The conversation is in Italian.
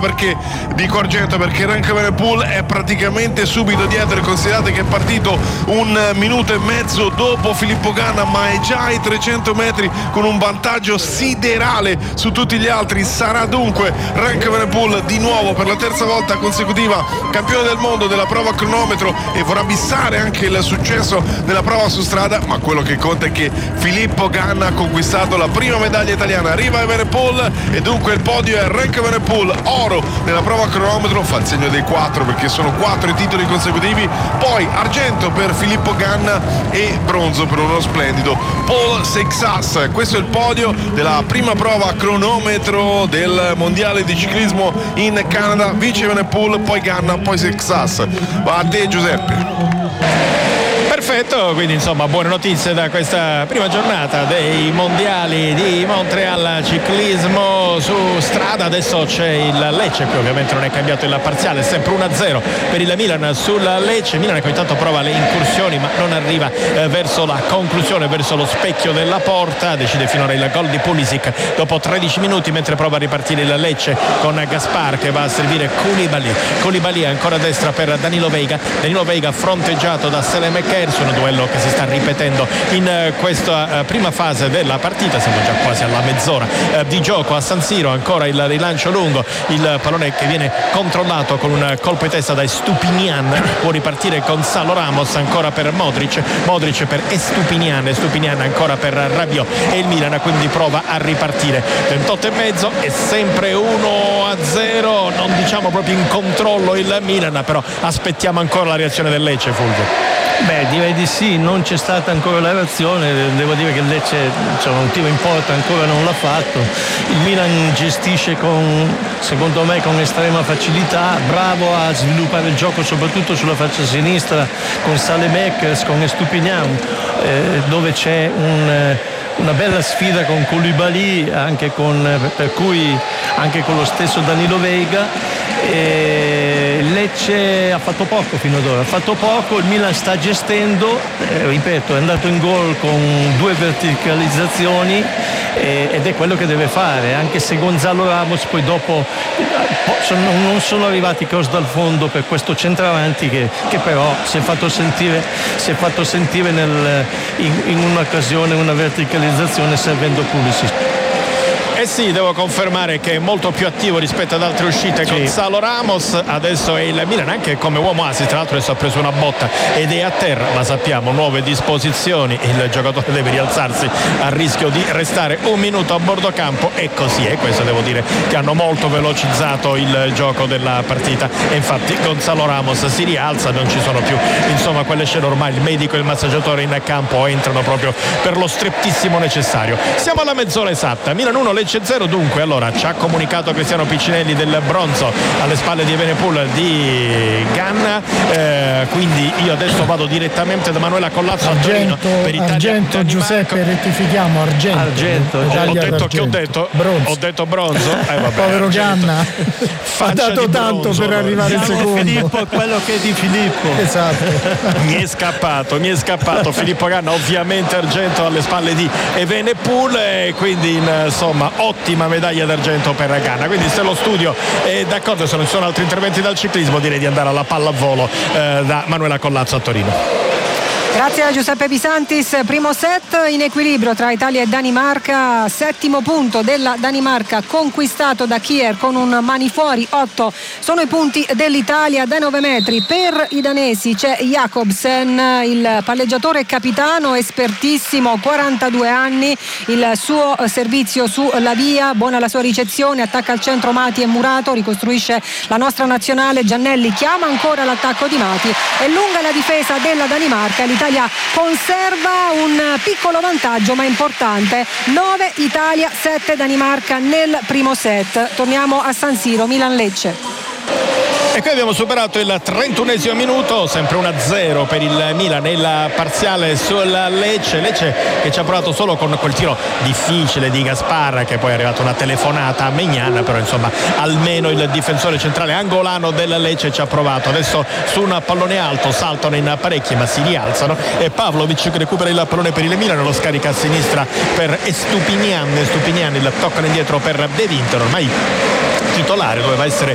perché dico argento, perché Renko Evenepoel è praticamente subito dietro. Considerate che è partito 1 minuto e mezzo dopo Filippo Ganna, ma è già ai 300 metri con un vantaggio siderale su tutti gli altri. Sarà dunque Renko Evenepoel di nuovo per la terza volta consecutiva campione del mondo della prova a cronometro e vorrà bissare anche il successo della prova su strada, ma quello che conta è che Filippo Ganna ha conquistato la prima medaglia italiana. Arriva Evenepoel e dunque il podio è Renko Evenepoel, oro nella prova a cronometro, fa il segno dei 4 perché sono 4 i titoli consecutivi, poi argento per Filippo Ganna e bronzo per uno splendido Paul Seixas. Questo è il podio della prima prova a cronometro del mondiale di ciclismo in Canada. Vince Evenepoel, poi Ganna, poi Seixas. Va a te Giuseppe. Perfetto, quindi insomma buone notizie da questa prima giornata dei mondiali di Montreal ciclismo su strada. Adesso c'è il Lecce, qui ovviamente non è cambiato il parziale, è sempre 1-0 per il Milan sul Lecce. Milan che intanto prova le incursioni ma non arriva verso la conclusione, verso lo specchio della porta. Decide finora il gol di Pulisic dopo 13 minuti, mentre prova a ripartire il Lecce con Gaspar che va a servire Koulibaly ancora a destra per Danilo Veiga fronteggiato da Saelemaekers. Un duello che si sta ripetendo in questa prima fase della partita. Siamo già quasi alla mezz'ora di gioco a San Siro. Ancora il rilancio lungo, il pallone che viene controllato con un colpo di testa da Estupinian. Può ripartire Gonzalo Ramos ancora per Modric per Estupinian ancora per Rabiot e il Milan quindi prova a ripartire. 28,5, è sempre 1-0, non diciamo proprio in controllo il Milan, però aspettiamo ancora la reazione del Lecce. Fulvio. Beh, direi di sì, non c'è stata ancora la reazione, devo dire che il Lecce un tiro in porta ancora non l'ha fatto. Il Milan gestisce secondo me con estrema facilità, bravo a sviluppare il gioco soprattutto sulla faccia sinistra con Saelemaekers, con Estupinian, dove c'è una bella sfida con Koulibaly, per cui anche con lo stesso Danilo Veiga. Lecce ha fatto poco fino ad ora, il Milan sta gestendo, ripeto, è andato in gol con 2 verticalizzazioni ed è quello che deve fare, anche se Gonzalo Ramos poi dopo non sono arrivati cross dal fondo per questo centravanti che però si è fatto sentire in un'occasione, una verticalizzazione servendo Pulisic. Eh sì, devo confermare che è molto più attivo rispetto ad altre uscite Gonzalo Ramos. Adesso è il Milan anche come uomo assist, tra l'altro adesso ha preso una botta ed è a terra, ma sappiamo nuove disposizioni, il giocatore deve rialzarsi a rischio di restare 1 minuto a bordo campo e così è. Questo devo dire che hanno molto velocizzato il gioco della partita e infatti Gonzalo Ramos si rialza, non ci sono più insomma quelle scene, ormai il medico e il massaggiatore in campo entrano proprio per lo strettissimo necessario. Siamo alla mezz'ora esatta, Milan 1 Lecce 0. Dunque allora ci ha comunicato Cristiano Piccinelli del bronzo alle spalle di Evenepoel di Ganna, quindi io adesso vado direttamente da Manuela Collazzo a Torino per Italia. Argento Giuseppe, rettifichiamo argento. Ho detto bronzo. Vabbè, povero Ganna ha dato tanto bronzo, per arrivare in secondo. Filippo, quello che è di Filippo, esatto. mi è scappato Filippo Ganna, ovviamente argento alle spalle di Evenepoel e quindi insomma ottima medaglia d'argento per Ganna. Quindi se lo studio è d'accordo, se non ci sono altri interventi dal ciclismo, direi di andare alla pallavolo da Manuela Collazzo a Torino. Grazie a Giuseppe Pisantis. Primo set in equilibrio tra Italia e Danimarca, 7° punto della Danimarca conquistato da Kier con un mani fuori. 8 sono i punti dell'Italia dai 9 metri. Per i danesi c'è Jacobsen, il palleggiatore capitano, espertissimo, 42 anni, il suo servizio sulla via, buona la sua ricezione, attacca al centro Mati e Murato, ricostruisce la nostra nazionale. Giannelli chiama ancora l'attacco di Mati, è lunga la difesa della Danimarca, l'Italia conserva un piccolo vantaggio ma importante. 9 Italia, 7 Danimarca nel primo set. Torniamo a San Siro, Milan-Lecce. E qui abbiamo superato il 31esimo minuto, sempre 1-0 per il Milan nel parziale sul Lecce che ci ha provato solo con quel tiro difficile di Gaspar, che poi è arrivata una telefonata a Maignan, però insomma almeno il difensore centrale angolano del Lecce ci ha provato. Adesso su un pallone alto saltano in parecchi ma si rialzano e Pavlovic che recupera il pallone per il Milan, lo scarica a sinistra per Estupinian, il toccano indietro per De Winter, ormai titolare, doveva essere